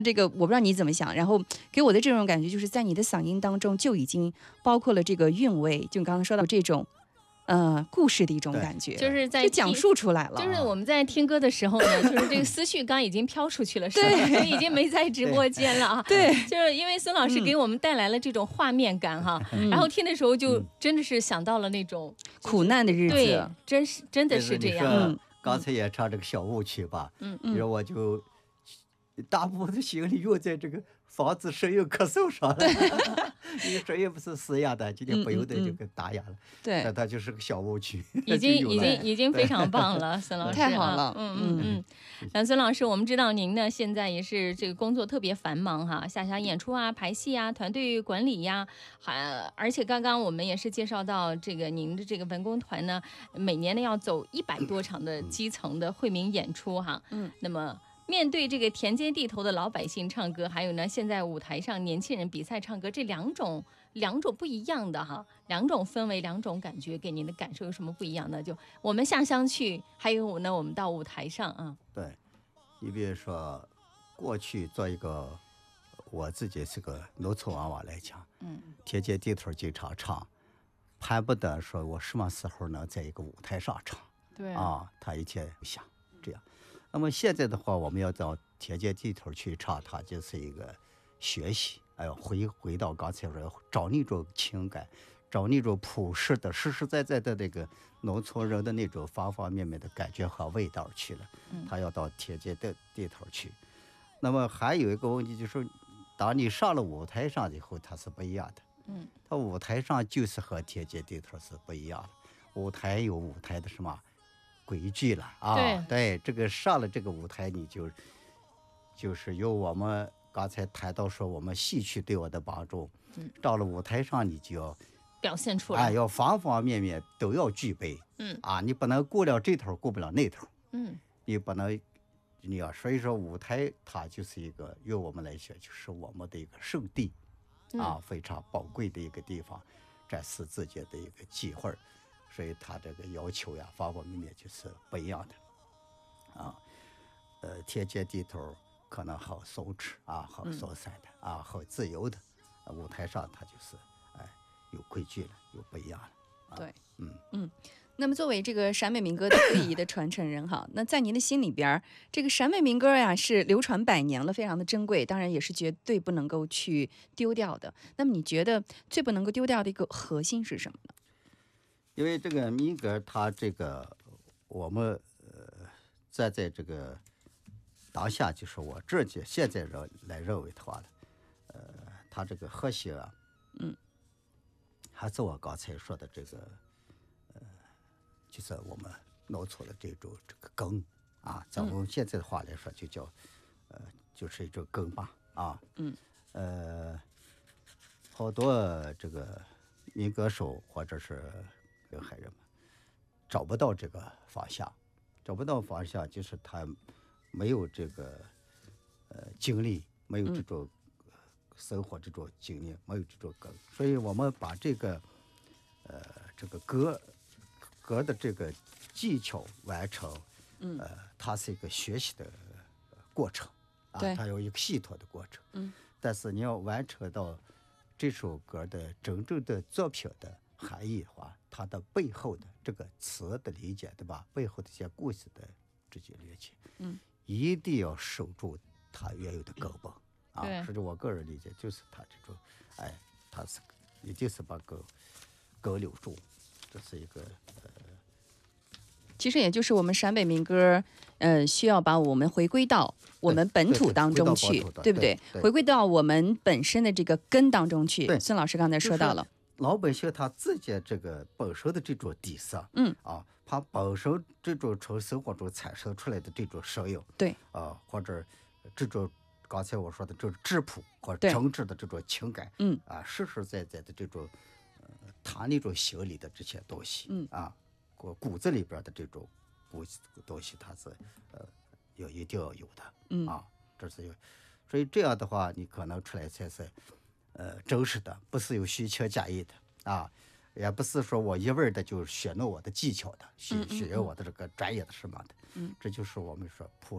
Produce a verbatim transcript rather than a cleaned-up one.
这个我不知道你怎么想，然后给我的这种感觉就是在你的嗓音当中就已经包括了这个韵味，就你刚刚说到这种呃故事的一种感觉， 就是在就讲述出来了。 就是我们在听歌的时候呢，就是这个思绪刚已经飘出去了，是吧？所以已经没在直播间了啊。 对， 就是因为孙老师给我们带来了这种画面感哈， 嗯、 然后听的时候就真的是想到了那种、就是、 苦难的日子， 对，真是真的是这样。 嗯，刚才也唱这个小舞曲吧， 嗯嗯，然后我就大部分的心力用在这个防止声音咳嗽上了，因为声音不是嘶哑的，今天不由得这个打哑了。 对、嗯， 那它就是个小舞曲， 已经已经已经非常棒了，孙老师太好了。 嗯嗯嗯。那孙老师，我们知道您呢现在也是这个工作特别繁忙哈，下乡演出啊、排戏啊、团队管理呀，还而且刚刚我们也是介绍到这个您的这个文工团呢，每年呢要走一百多场的基层的惠民演出哈。嗯，那么。面对这个田间地头的老百姓唱歌，还有呢，现在舞台上年轻人比赛唱歌，这两种两种不一样的哈，两种氛围，两种感觉，给您的感受有什么不一样的？就我们下乡去，还有呢，我们到舞台上啊。 对，你比如说，过去做一个，我自己是个农村娃娃来讲，嗯，田间地头经常唱，盼不得说我什么时候能在一个舞台上唱， 对啊，他一天想这样。那么现在的话，我们要到田间地头去唱，它就是一个学习，哎呦，回回到刚才说，找那种情感，找那种朴实的、实实在在的那个农村人的那种方方面面的感觉和味道去了。他要到田间的地头去。那么还有一个问题就是，当你上了舞台上以后，它是不一样的。嗯，它舞台上就是和田间地头是不一样的。舞台有舞台的什么？规矩了啊， 对对，这个上了这个舞台，你就就是有我们刚才谈到说，我们戏曲对我的帮助，嗯，到了舞台上，你就要表现出来， 啊，要方方面面都要具备，嗯，啊，你不能顾了这头，顾不了那头，嗯，你不能，你要所以说舞台它就是一个，于我们来说，就是我们的一个圣地，啊，嗯、非常宝贵的一个地方，展示自己的一个机会。所以他这个要求呀，方方面面就是不一样的，啊，呃，田间地头可能好松弛啊，好松散的、嗯、啊，好自由的，啊、舞台上它就是哎有规矩了，有不一样了。啊、 对，嗯嗯。那么作为这个陕北民歌的会议的传承人哈，那在您的心里边，这个陕北民歌呀是流传百年了，非常的珍贵，当然也是绝对不能够去丢掉的。那么你觉得最不能够丢掉的一个核心是什么呢？ 因为这个民歌，它这个我们呃站在这个当下，就是我自己现在人来认为的话呢，呃，它这个和谐啊，嗯，还是我刚才说的这个，呃，就是我们农村的这种这个根啊，咱们现在的话来说就叫，呃，就是一种根吧啊，嗯，呃，好多这个民歌手或者是跟孩子们找不到这个方向，找不到方向，就是他没有这个呃经历，没有这种、呃、生活这种经历，没有这种歌，所以我们把这个呃这个歌歌的这个技巧完成，嗯，呃，它是一个学习的过程啊，它有一个系统的过程，嗯，但是你要完成到这首歌的真正的作品的含义的话，它的背后的这个词的理解，对吧？背后的一些故事的这些理解，嗯，一定要守住它原有的根本啊。所以我个人理解就是它这种，哎，它是一定是把根根留住，这是一个呃。 其实也就是我们陕北民歌，呃，需要把我们回归到我们本土当中去， 对, 对, 对不对？ 对对回归到我们本身的这个根当中去。孙老师刚才说到了。 老百姓他自己这个本身的这种底色，嗯啊，他本身这种从生活中产生出来的这种声音， 对啊，或者这种刚才我说的这种质朴或者真挚的这种情感，嗯啊，实实在在的这种呃他那种心里的这些东西，嗯啊，骨骨子里边的这种骨东西，它是呃要一定要有的，嗯啊，这是有，所以这样的话，你可能出来才是。呃，真实的，不是有虚情假意的啊，也不是说我一味的就学弄我的技巧的，学学我的这个专业的什么的，嗯，这就是我们说朴